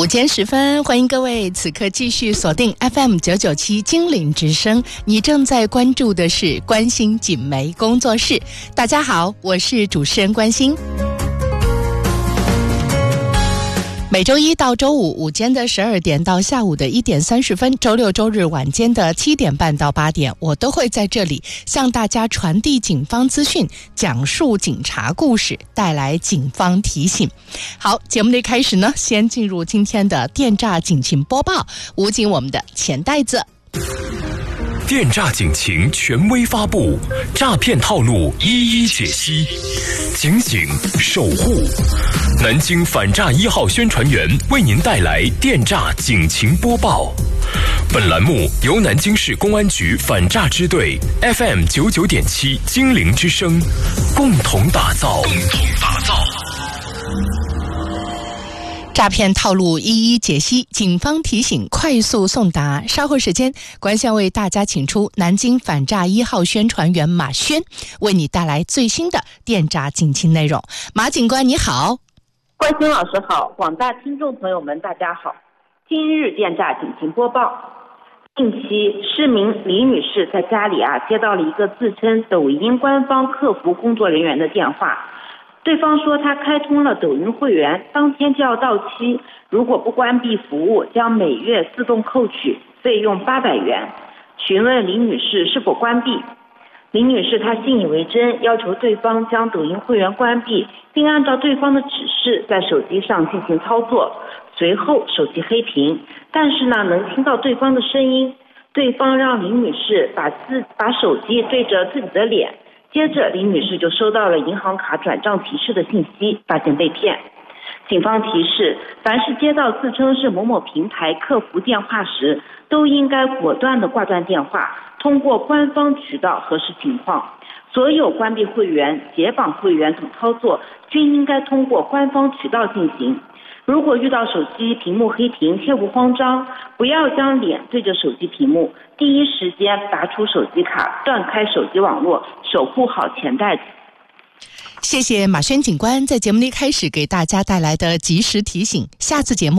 午间时分，欢迎各位此刻继续锁定 FM997精灵之声，你正在关注的是关心锦媒工作室。大家好，我是主持人关心。每周一到周五午间的12点到下午的1点30分，周六周日晚间的7点半到8点，我都会在这里向大家传递警方资讯，讲述警察故事，带来警方提醒。好，节目的开始呢，先进入今天的电诈警情播报，武警我们的钱袋子。 电诈警情权威发布，诈骗套路一一解析，警警守护。南京反诈1号宣传员为您带来电诈警情播报。本栏目由南京市公安局反诈支队 FM99.7精灵之声共同打造。 诈骗套路一一解析，警方提醒快速送达。稍后时间，关先为大家请出南京反诈1号宣传员马轩，为你带来最新的电诈警情内容。马警官你好。 关心老师好，广大听众朋友们大家好。今日电诈警情播报。近期市民李女士在家里接到了一个自称抖音官方客服工作人员的电话，对方说他开通了抖音会员，当天就要到期，如果不关闭服务将每月自动扣取费用800元，询问李女士是否关闭。李女士她信以为真，要求对方将抖音会员关闭，并按照对方的指示在手机上进行操作，随后手机黑屏，但是能听到对方的声音。对方让李女士把手机对着自己的脸，接着李女士就收到了银行卡转账提示的信息，发现被骗。警方提示，凡是接到自称是某某平台客服电话时，都应该果断地挂断电话，通过官方渠道核实情况。所有关闭会员、解绑会员等操作均应该通过官方渠道进行。如果遇到手机屏幕黑屏，切勿慌张，不要将脸对着手机屏幕，第一时间拔出手机卡，断开手机网络，守护好钱袋子。 谢谢马轩警官在节目的一开始给大家带来的及时提醒，下次节目